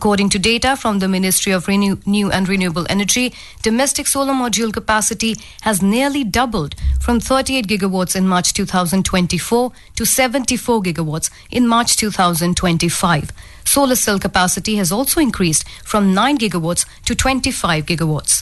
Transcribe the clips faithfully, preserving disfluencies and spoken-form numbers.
According to data from the Ministry of Renew- New and Renewable Energy, domestic solar module capacity has nearly doubled from thirty-eight gigawatts in March two thousand twenty-four to seventy-four gigawatts in March two thousand twenty-five. Solar cell capacity has also increased from nine gigawatts to twenty-five gigawatts.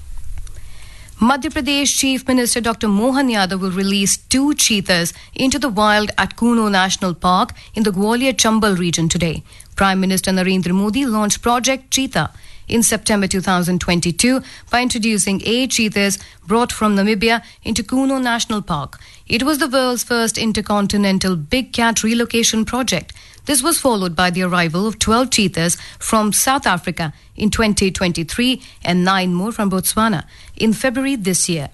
Madhya Pradesh Chief Minister Doctor Mohan Yadav will release two cheetahs into the wild at Kuno National Park in the Gwalior-Chambal region today. Prime Minister Narendra Modi launched Project Cheetah in September two thousand twenty-two by introducing eight cheetahs brought from Namibia into Kuno National Park. It was the world's first intercontinental big cat relocation project. This was followed by the arrival of twelve cheetahs from South Africa in twenty twenty-three and nine more from Botswana in February this year.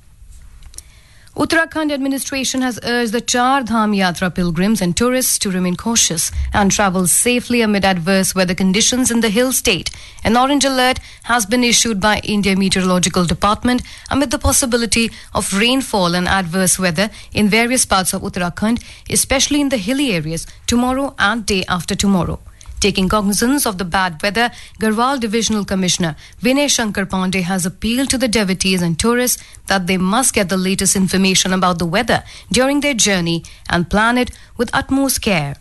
Uttarakhand administration has urged the Char Dham Yatra pilgrims and tourists to remain cautious and travel safely amid adverse weather conditions in the hill state. An orange alert has been issued by India Meteorological Department amid the possibility of rainfall and adverse weather in various parts of Uttarakhand, especially in the hilly areas, tomorrow and day after tomorrow. Taking cognizance of the bad weather, Garhwal Divisional Commissioner Vinay Shankar Pandey has appealed to the devotees and tourists that they must get the latest information about the weather during their journey and plan it with utmost care.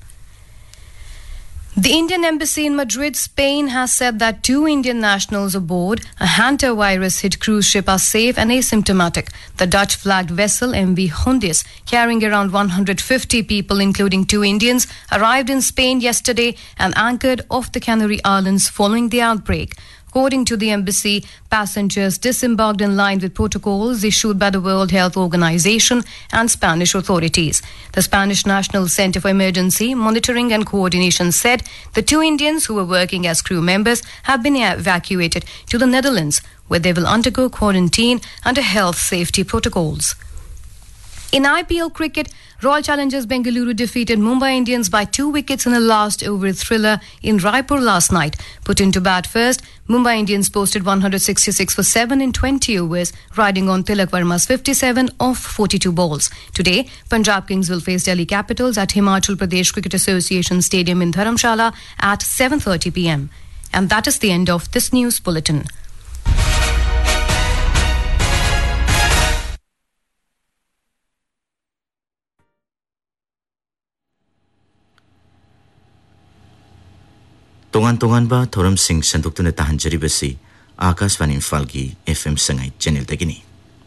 The Indian Embassy in Madrid, Spain has said that two Indian nationals aboard a hantavirus-hit cruise ship are safe and asymptomatic. The Dutch-flagged vessel M V Hondius, carrying around one hundred fifty people, including two Indians, arrived in Spain yesterday and anchored off the Canary Islands following the outbreak. According to the embassy, passengers disembarked in line with protocols issued by the World Health Organization and Spanish authorities. The Spanish National Center for Emergency Monitoring and Coordination said the two Indians who were working as crew members have been evacuated to the Netherlands, where they will undergo quarantine under health safety protocols. In I P L cricket, Royal Challengers Bengaluru defeated Mumbai Indians by two wickets in a last-over thriller in Raipur last night. Put into bat first, Mumbai Indians posted one hundred sixty-six for seven in twenty overs, riding on Tilak Varma's fifty-seven off forty-two balls. Today, Punjab Kings will face Delhi Capitals at Himachal Pradesh Cricket Association Stadium in Dharamshala at seven thirty p.m. And that is the end of this news bulletin. Tongan-tongan ba thoram sing sandukuna tahanjari basi Akashvani Imphal F M Sangai channel dagini.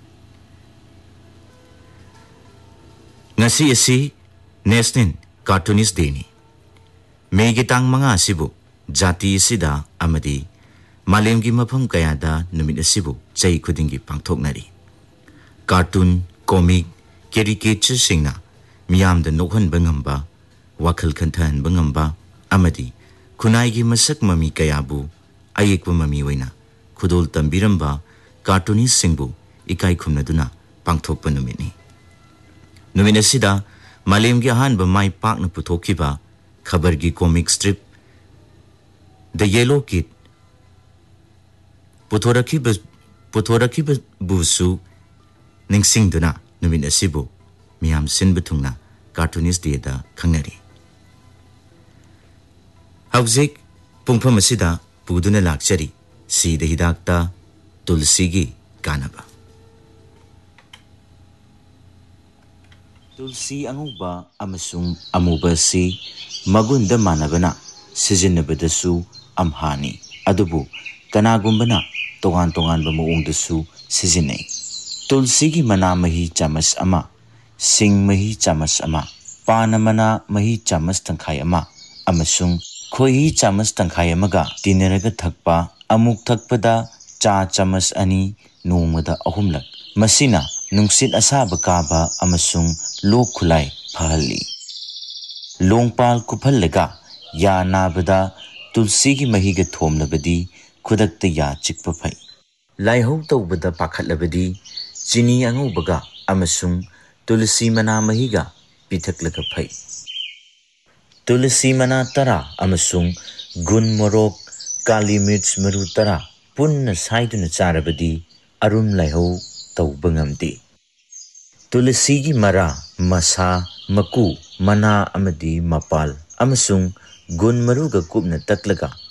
Ngasi asi National Cartoonist Day ni. May gitang mga asibu jati sida amadi malemgi mapam kayada numit asibu chay khudingi pangthoknari. Cartoon, comic, caricature singna miyam da nokhan bangamba wakhal kanthan bangamba amadi Kunaigi masak mami kayabu, ayekwa mami waina, kudol tambiramba, cartoonist singbu, ikai kumnaduna, pangthokpa numini. Numina sida, malemgi ahan ba mai pak na putoki ba, khabargi comic strip, The Yellow Kid, putoraki ba, putoraki ba busu, ningsing duna, numina sibu, miyam sin betungna, cartoonist day da kangnari. Hauzik pungpam asida puduna lakchari si de hidakta tulsigi kanaba. Tulsi anguba amasung amuba si magunda manabana sizinabadasu amhani adubu kanagumbana tongan tongan bamuungdasu sizinay. Tulsigi mana mahi chamas ama sing mahi chamas ama panamana mahi chamas tangkhay ama amasung Khoi chamas tangkhay amaga tineraga thakpa amuk thakpada cha chamas ani nongmada ahumlak masina nungsit asaba kaba amasung lok khulai phahali longpal kuphallaga ya nabada tulsi gi mahiga thomnabadi khudakta ya chikpa phai laihau tawbada pakhatlabadi chini angubaga amasung tulsi mana mahiga pithaklaka phai Tulsi mana tara amasung gun morok kali mirch maru tara punna saiduna charabadi arum laihau tawbangamdi. Tulsi gi mara masa maku mana amadi mapal amasung gun maruga kupna taklaga